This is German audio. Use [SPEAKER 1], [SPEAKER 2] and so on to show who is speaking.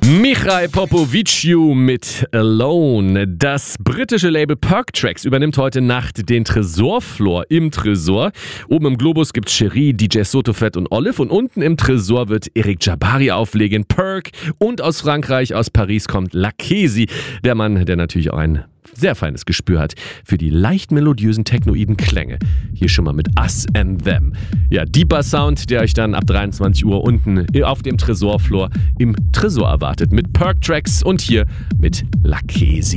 [SPEAKER 1] Michał Popoviciu mit Alone. Das britische Label Perk Tracks übernimmt heute Nacht den Tresorfloor im Tresor. Oben im Globus gibt's Cherie, DJ Sotofett und Olive und unten im Tresor wird Eric Jabari auflegen, Perk, und aus Frankreich, aus Paris kommt Lakesi, der Mann, der natürlich auch ein sehr feines Gespür hat für die leicht melodiösen technoiden Klänge. Hier schon mal mit Us and Them. Ja, Deeper Sound, der euch dann ab 23 Uhr unten auf dem Tresorfloor im Tresor erwartet mit Perk Tracks und hier mit Lakesi.